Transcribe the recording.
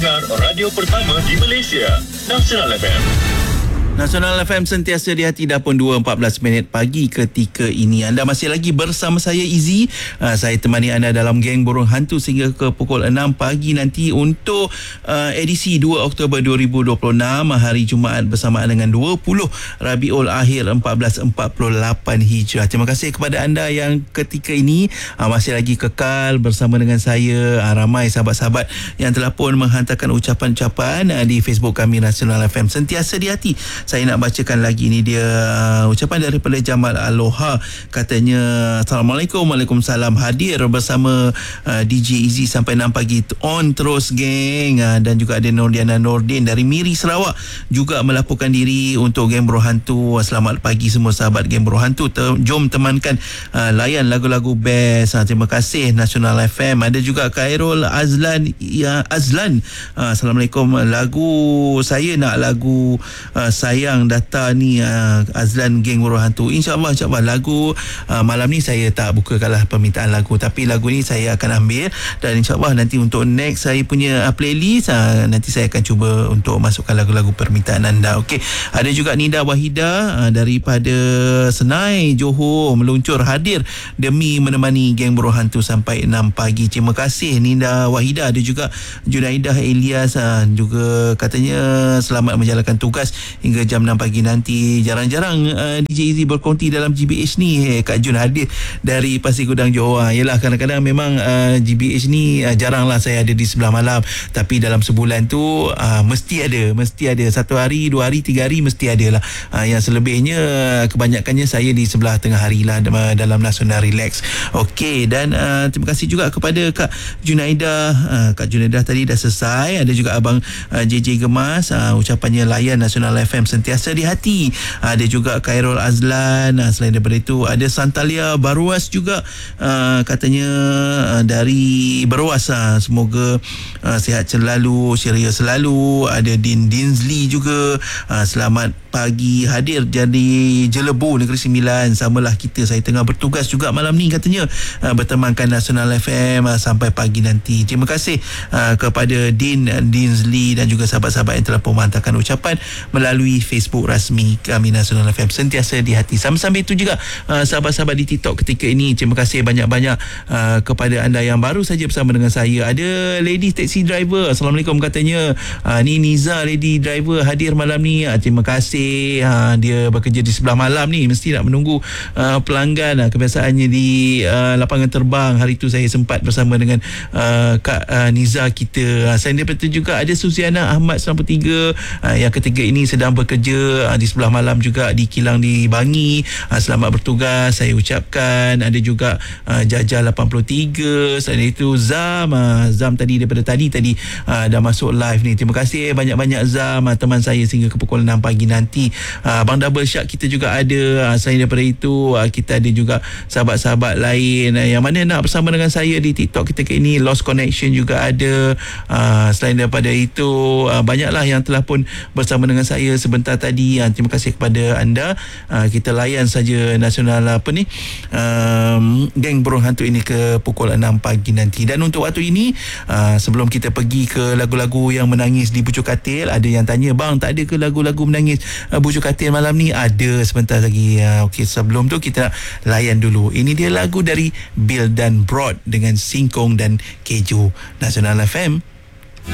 dengar radio pertama di Malaysia, Nasional FM. Nasional FM sentiasa di hati dah pun 2.14 minit pagi ketika ini. Anda masih lagi bersama saya Izzy. Saya temani anda dalam Geng Burung Hantu sehingga ke pukul 6 pagi nanti untuk edisi 2 Oktober 2026 hari Jumaat bersamaan dengan 20 Rabiul Akhir 1448 Hijrah. Terima kasih kepada anda yang ketika ini masih lagi kekal bersama dengan saya. Ramai sahabat-sahabat yang telah pun menghantarkan ucapan-ucapan di Facebook kami Nasional FM sentiasa di hati. Saya nak bacakan lagi ni dia ucapan daripada Jamal Aloha. Katanya Assalamualaikum. Waalaikumsalam. Hadir bersama DJ Izzy sampai 6 pagi. On terus geng. Dan juga ada Nordiana Nordin dari Miri Sarawak juga melaporkan diri untuk Geng Burung Hantu. Selamat pagi semua sahabat Geng Burung Hantu. Jom temankan layan lagu-lagu best. Terima kasih Nasional FM. Ada juga Khairul Azlan Assalamualaikum. Lagu saya nak lagu sayang data ni Azlan Geng Burung Hantu. InsyaAllah lagu malam ni saya tak bukakanlah permintaan lagu, tapi lagu ni saya akan ambil dan insyaAllah nanti untuk next saya punya playlist nanti saya akan cuba untuk masukkan lagu-lagu permintaan anda. Okey, ada juga Nida Wahida daripada Senai Johor meluncur hadir demi menemani Geng Burung Hantu sampai 6 pagi. Terima kasih Nida Wahida. Ada juga Junaidah Elias juga katanya selamat menjalankan tugas hingga jam 6 pagi nanti. Jarang-jarang DJ Izzy berkonti dalam GBH ni. Kak Jun hadir dari Pasir Gudang Johor. Yelah, kadang-kadang memang GBH ni jaranglah saya ada di sebelah malam, tapi dalam sebulan tu mesti ada 1 hari, 2 hari, 3 hari mesti ada lah. Yang selebihnya kebanyakannya saya di sebelah tengah hari lah dalam Nasional Relax. Okey, dan terima kasih juga kepada Kak Junaidah. Kak Junaidah tadi dah selesai. Ada juga Abang JJ Gemas, ucapannya layan Nasional FM sentiasa di hati. Ada juga Khairul Azlan. Selain daripada itu ada Santalia Baruas juga, katanya dari Baruas. Semoga sihat selalu, ceria selalu. Ada Din Dinsley juga, selamat pagi, hadir jadi Jelebu Negeri Sembilan. Samalah kita, saya tengah bertugas juga malam ni katanya, bertemankan Nasional FM sampai pagi nanti. Terima kasih kepada Din Dinsley dan juga sahabat-sahabat yang telah menghantarkan ucapan melalui Facebook rasmi kami Nasional FM sentiasa di hati. Sambil itu juga sahabat-sahabat di TikTok ketika ini, terima kasih banyak-banyak kepada anda yang baru saja bersama dengan saya. Ada Lady Taxi Driver, Assalamualaikum katanya. Ni Niza Lady Driver hadir malam ni. Terima kasih. Dia bekerja di sebelah malam ni, mesti nak menunggu pelanggan. Kebiasaannya di lapangan terbang. Hari tu saya sempat bersama dengan Kak Niza kita. Selain daripada itu juga ada Suziana Ahmad 93 yang ketiga ini sedang bekerja di sebelah malam juga di kilang di Bangi. Selamat bertugas saya ucapkan. Ada juga Jaja 83. Selain itu Zam tadi daripada tadi dah masuk live ni. Terima kasih banyak-banyak Zam, teman saya sehingga ke pukul 6 pagi nanti. Bang Double Shark kita juga ada. Selain daripada itu kita ada juga sahabat-sahabat lain yang mana nak bersama dengan saya di TikTok kita ke ini. Lost Connection juga ada. Selain daripada itu banyaklah yang telah pun bersama dengan saya sebentar tadi. Terima kasih kepada anda. Kita layan saja Nasional Geng Burung Hantu ini ke pukul 6 pagi nanti. Dan untuk waktu ini sebelum kita pergi ke lagu-lagu yang menangis di Bujuk Katil, ada yang tanya, bang tak ada ke lagu-lagu menangis Bujuk Katil malam ni? Ada sebentar lagi. Okey, sebelum tu kita nak layan dulu. Ini dia lagu dari Bill dan Broad dengan Singkong dan Keju. Nasional FM.